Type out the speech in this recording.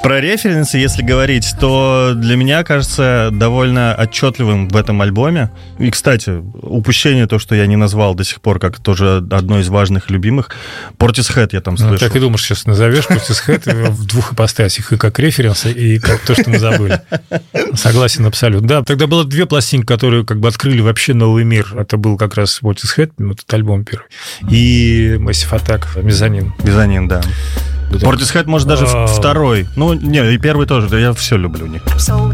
Про референсы, если говорить, то для меня кажется довольно отчетливым в этом альбоме. И, кстати, упущение то, что я не назвал до сих пор, как тоже одно из важных и любимых. Portishead я там слышу. Так и думаешь, сейчас назовешь Portishead в двух ипостасях, и как референсы, и как то, что мы забыли. Согласен абсолютно. Да, тогда было две пластинки, которые как бы открыли вообще новый мир. Это был как раз Portishead, этот альбом первый, и Massive Attack, Мезонин. Мезонин, да. Portishead, может, даже второй. Ну, не, и первый тоже. Да, я все люблю у них.